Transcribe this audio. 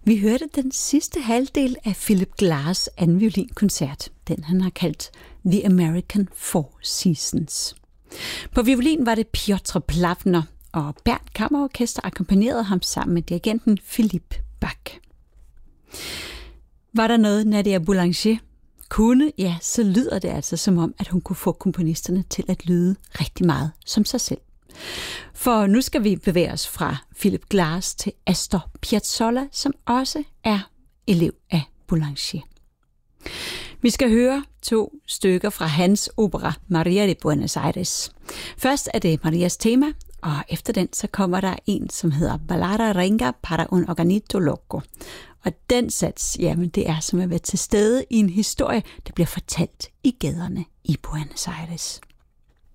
Vi hørte den sidste halvdel af Philip Glass' anden violinkoncert, den han har kaldt The American Four Seasons. På violin var det Piotr Plavner, og Bern Kammerorkester akkompagnerede ham sammen med dirigenten Philippe Bach. Var der noget, Nadia Boulanger kunne, ja, så lyder det altså som om, at hun kunne få komponisterne til at lyde rigtig meget som sig selv. For nu skal vi bevæge os fra Philip Glass til Astor Piazzolla, som også er elev af Boulanger. Vi skal høre 2 stykker fra hans opera Maria de Buenos Aires. Først er det Marias tema, og efter den så kommer der en, som hedder Ballada Renga para un organito loco. Og den sats, jamen det er som at være til stede i en historie, der bliver fortalt i gaderne i Buenos Aires.